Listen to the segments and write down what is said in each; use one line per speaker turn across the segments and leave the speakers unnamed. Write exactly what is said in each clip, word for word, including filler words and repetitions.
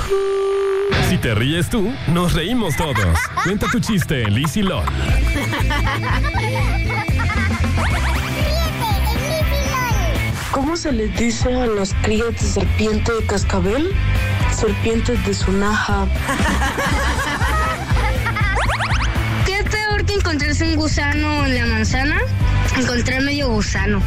Si te ríes tú, nos reímos todos. Cuenta tu chiste en Liz y Lol.
¿Cómo se les dice a las crías de serpiente de cascabel? Serpientes de sonaja.
¿Qué es peor que encontrarse un gusano en la manzana? Encontrar medio gusano.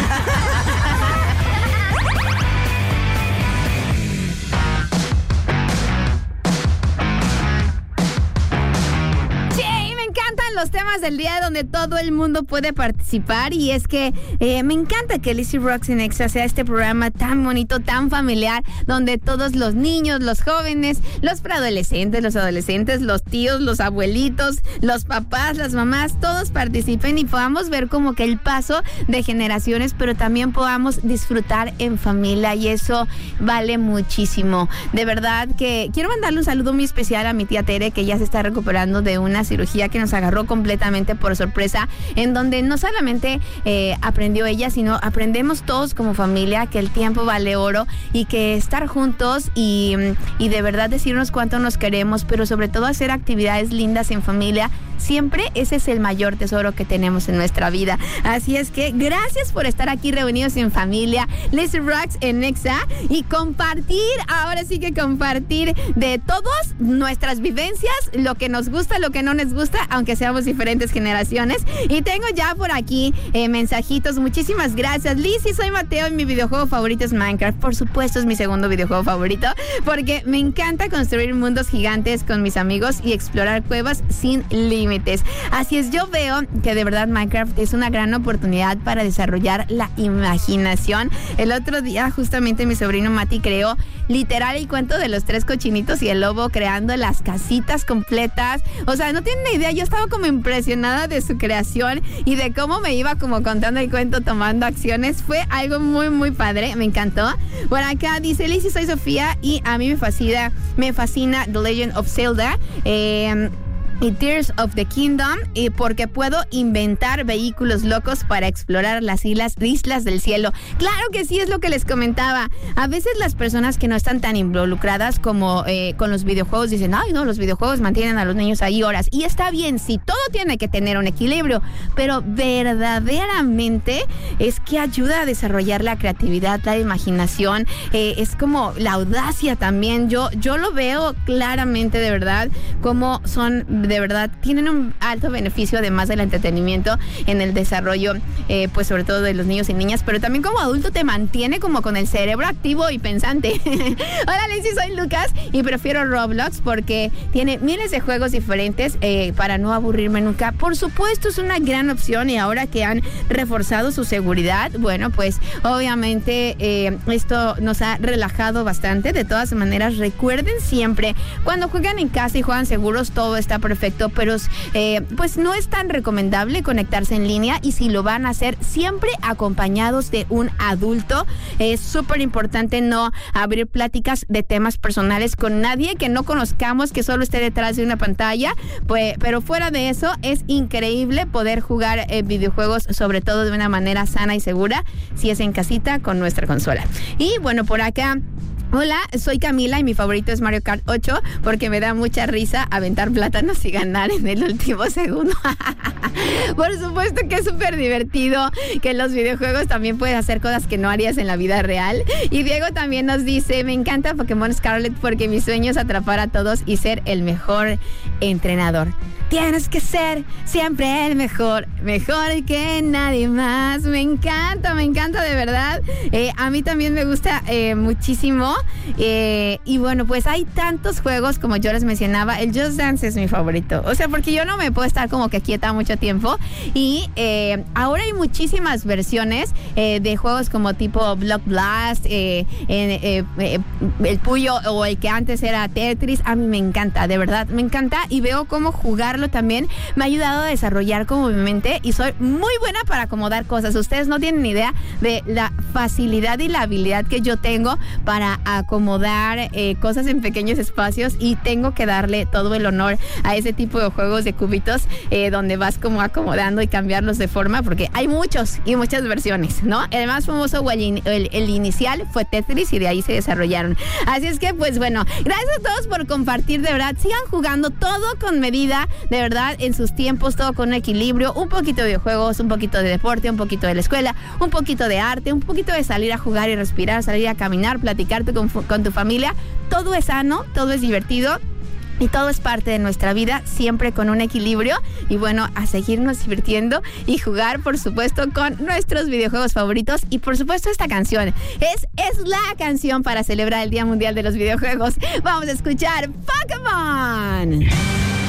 Los temas del día donde todo el mundo puede participar, y es que eh, me encanta que Lizzy Rocks en Exa sea este programa tan bonito, tan familiar, donde todos los niños, los jóvenes, los preadolescentes, los adolescentes, los tíos, los abuelitos, los papás, las mamás, todos participen y podamos ver como que el paso de generaciones, pero también podamos disfrutar en familia, y eso vale muchísimo. De verdad que quiero mandarle un saludo muy especial a mi tía Tere, que ya se está recuperando de una cirugía que nos agarró completamente por sorpresa, en donde no solamente eh, aprendió ella, sino aprendemos todos como familia que el tiempo vale oro, y que estar juntos y, y de verdad decirnos cuánto nos queremos, pero sobre todo hacer actividades lindas en familia, siempre ese es el mayor tesoro que tenemos en nuestra vida. Así es que gracias por estar aquí reunidos en familia, Lizzy Rocks en Exa, y compartir, ahora sí que compartir de todos nuestras vivencias, lo que nos gusta, lo que no nos gusta, aunque seamos diferentes generaciones. Y tengo ya por aquí eh, mensajitos. Muchísimas gracias, Lizzy. Soy Mateo y mi videojuego favorito es Minecraft. Por supuesto, es mi segundo videojuego favorito porque me encanta construir mundos gigantes con mis amigos y explorar cuevas sin límites. Así es, yo veo que de verdad Minecraft es una gran oportunidad para desarrollar la imaginación. El otro día justamente mi sobrino Mati creó literal el cuento de los tres cochinitos y el lobo, creando las casitas completas. O sea, no tienen ni idea, yo estaba como impresionada de su creación y de cómo me iba como contando el cuento, tomando acciones. Fue algo muy muy padre, me encantó. Por acá dice Lizzy, soy Sofía y a mí me fascina, me fascina The Legend of Zelda eh, y Tears of the Kingdom, y porque puedo inventar vehículos locos para explorar las islas, islas del cielo. Claro que sí, es lo que les comentaba. A veces las personas que no están tan involucradas como eh, con los videojuegos dicen, ay no, los videojuegos mantienen a los niños ahí horas. Y está bien, sí, todo tiene que tener un equilibrio, pero verdaderamente es que ayuda a desarrollar la creatividad, la imaginación, eh, es como la audacia también. Yo, yo lo veo claramente, de verdad, como son... de verdad, tienen un alto beneficio además del entretenimiento en el desarrollo, eh, pues sobre todo de los niños y niñas, pero también como adulto te mantiene como con el cerebro activo y pensante. Hola Lizzy, soy Lucas y prefiero Roblox porque tiene miles de juegos diferentes eh, para no aburrirme nunca. Por supuesto, es una gran opción, y ahora que han reforzado su seguridad, bueno, pues obviamente eh, esto nos ha relajado bastante. De todas maneras, recuerden siempre, cuando juegan en casa y juegan seguros, todo está perfecto. Perfecto, pero eh, pues no es tan recomendable conectarse en línea, y si lo van a hacer, siempre acompañados de un adulto. Es súper importante no abrir pláticas de temas personales con nadie que no conozcamos, que solo esté detrás de una pantalla, pues, pero fuera de eso es increíble poder jugar eh, videojuegos, sobre todo de una manera sana y segura, si es en casita con nuestra consola. Y bueno, por acá, hola, soy Camila y mi favorito es Mario Kart ocho porque me da mucha risa aventar plátanos y ganar en el último segundo. Por supuesto que es súper divertido, que en los videojuegos también puedes hacer cosas que no harías en la vida real. Y Diego también nos dice, me encanta Pokémon Scarlet porque mi sueño es atrapar a todos y ser el mejor entrenador. Tienes que ser siempre el mejor, mejor que nadie más. Me encanta, me encanta de verdad. Eh, a mí también me gusta eh, muchísimo. Eh, y bueno, pues hay tantos juegos, como yo les mencionaba. El Just Dance es mi favorito. O sea, porque yo no me puedo estar como que quieta mucho tiempo. Y eh, ahora hay muchísimas versiones eh, de juegos como tipo Block Blast, eh, eh, eh, el Puyo, o el que antes era Tetris. A mí me encanta, de verdad, me encanta. Y veo cómo jugarlo también me ha ayudado a desarrollar como mi mente, y soy muy buena para acomodar cosas. Ustedes no tienen idea de la facilidad y la habilidad que yo tengo para a acomodar eh, cosas en pequeños espacios y tengo que darle todo el honor a ese tipo de juegos de cubitos eh, donde vas como acomodando y cambiarlos de forma, porque hay muchos y muchas versiones, ¿no? El más famoso o el, el, el inicial fue Tetris y de ahí se desarrollaron. Así es que, pues bueno, gracias a todos por compartir, de verdad, sigan jugando todo con medida, de verdad, en sus tiempos, todo con equilibrio, un poquito de videojuegos, un poquito de deporte, un poquito de la escuela, un poquito de arte, un poquito de salir a jugar y respirar, salir a caminar, platicarte con, con tu familia. Todo es sano, todo es divertido y todo es parte de nuestra vida, siempre con un equilibrio. Y bueno, a seguirnos divirtiendo y jugar, por supuesto, con nuestros videojuegos favoritos. Y por supuesto, esta canción es, es la canción para celebrar el Día Mundial de los Videojuegos. Vamos a escuchar Pokémon.